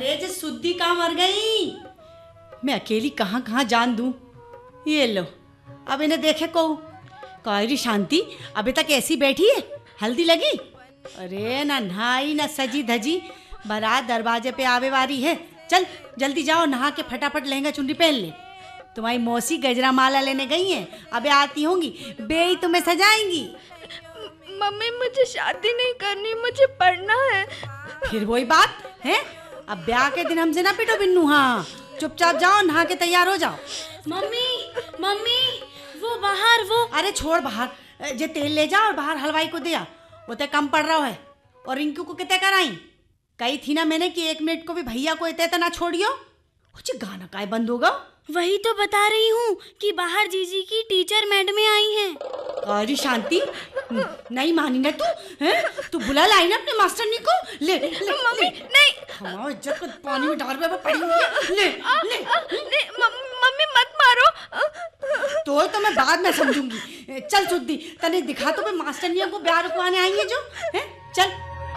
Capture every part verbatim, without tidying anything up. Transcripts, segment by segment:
अरे जे सुद्दी कहाँ मर गई, मैं अकेली कहाँ कहाँ जान दूं। ये लो, अब इन्हें देखे को कौरी शांति अभी तक ऐसी बैठी है, हल्दी लगी? अरे ना नहाई ना सजी धजी, बारात दरवाजे पे आवे वारी है। चल जल्दी जाओ, नहा के फटाफट लहंगा चुनरी पहन ले। तुम्हारी मौसी गजरा माला लेने गई हैं, अबे आती होंगी, बेई तुम्हें सजाएंगी। मम्मी मुझे शादी नहीं करनी, मुझे पढ़ना है। फिर वही बात है, अब ब्याह के दिन हमसे ना पिटो बिन्नू। हाँ चुपचाप जाओ, नहा के तैयार हो जाओ। मम्मी मम्मी वो बाहर वो। अरे छोड़ बाहर, जे तेल ले जा और बाहर हलवाई को दिया, वो तो कम पड़ रहा है। और रिंकू को कितने कराई? कही थी ना मैंने कि एक मिनट को भी भैया को इतने तो ना छोड़ियो। कुछ गाना काय बंद होगा? वही तो बता रही हूँ कि बाहर जीजी की टीचर मैडमें आई हैं। अरे शांति, नहीं मानी ना तू? हैं? तू बुला लाई ना अपने मास्टरनी को। ले, ले, मम्मी ले। नहीं, हमारी इज्जत को पानी में डाल में पड़ी हुई है। ले, ले। नहीं मम्मी मत मारो। तो तो मैं बाद में समझूंगी। चल सुद्दी, तने दिखा तो मैं मास्टरनियों को ब्याह रुकवाने आई है जो है। चल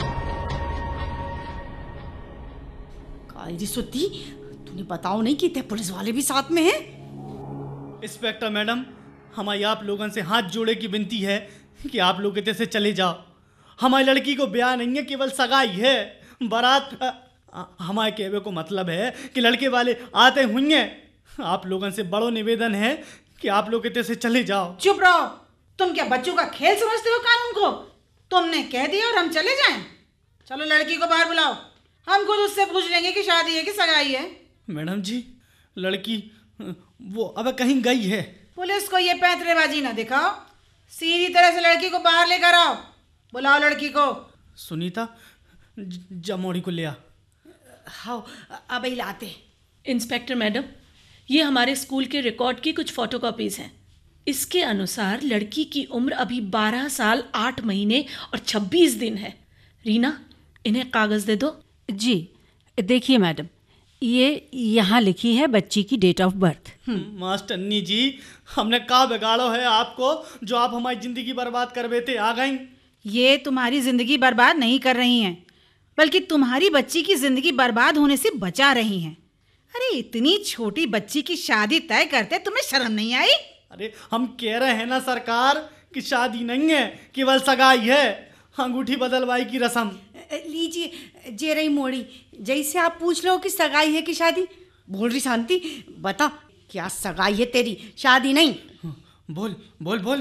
काली सुद्दी, तूने बताओ नहीं कि ते पुलिस वाले भी साथ में हैं? इंस्पेक्टर मैडम, हमारी आप लोगों से हाथ जोड़े की विनती है कि आप लोग इतने से चले जाओ। हमारी लड़की को ब्याह नहीं है, केवल सगाई है। बारात हमारे कहने को मतलब है कि लड़के वाले आते हुए। आप लोगों से बड़ो निवेदन है कि आप लोग इतने से चले जाओ। चुप रहो, तुम क्या बच्चों का खेल समझते हो कानून को? तुमने कह दिया और हम चले जाएं? चलो लड़की को बाहर बुलाओ, हम खुद उससे पूछ लेंगे कि शादी है कि सगाई है। मैडम जी, लड़की वो अब कहीं गई है। पुलिस को ये पैंतरेबाजी ना दिखाओ, सीधी तरह से लड़की को बाहर लेकर आओ। बुलाओ लड़की को। सुनीता, जमोड़ी को ले आ। हाँ अब ही लाते। इंस्पेक्टर मैडम, ये हमारे स्कूल के रिकॉर्ड की कुछ फोटोकॉपीज हैं। इसके अनुसार लड़की की उम्र अभी बारह साल आठ महीने और छब्बीस दिन है। रीना, इन्हें कागज़ दे दो। जी देखिए मैडम, ये यहाँ लिखी है बच्ची की डेट ऑफ बर्थ। मास्टरनी जी, हमने का बिगाड़ो है आपको जो आप हमारी जिंदगी बर्बाद कर बेते आ गई? ये तुम्हारी जिंदगी बर्बाद नहीं कर रही हैं, बल्कि तुम्हारी बच्ची की जिंदगी बर्बाद होने से बचा रही हैं। अरे इतनी छोटी बच्ची की शादी तय करते तुम्हें शर्म नहीं आई? अरे हम कह रहे हैं ना सरकार कि शादी नहीं है, केवल सगाई है, अंगूठी बदलवाई की रस्म। लीजिए जे रही मोड़ी, जैसे आप पूछ लो कि सगाई है कि शादी। बोल रही शांति, बता क्या सगाई है तेरी, शादी नहीं? बोल बोल बोल।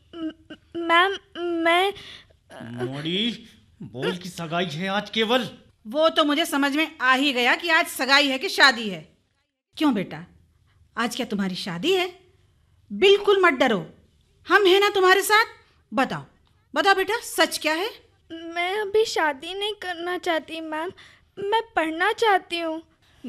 मैम मैं मोड़ी बोल की सगाई है आज केवल। वो तो मुझे समझ में आ ही गया कि आज सगाई है कि शादी है। क्यों बेटा, आज क्या तुम्हारी शादी है? बिल्कुल मत डरो, हम हैं ना तुम्हारे साथ। बताओ बताओ बेटा, सच क्या है? मैं अभी शादी नहीं करना चाहती मैम, मैं पढ़ना चाहती हूँ।